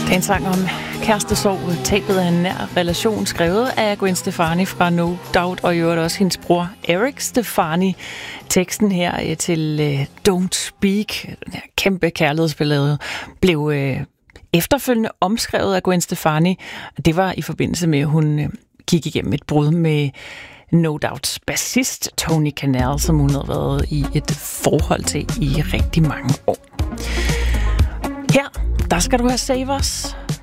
Det er en sang om kærestesorg, tabet af en nær relation, skrevet af Gwen Stefani fra No Doubt, og i øvrigt også hendes bror Eric Stefani. Teksten her til Don't Speak, den her kæmpe kærlighedsballade, blev efterfølgende omskrevet af Gwen Stefani. Det var i forbindelse med, at hun gik igennem et brud med No Doubts bassist Tony Kanal, som hun havde været i et forhold til i rigtig mange år. Her, der skal du have Save Us.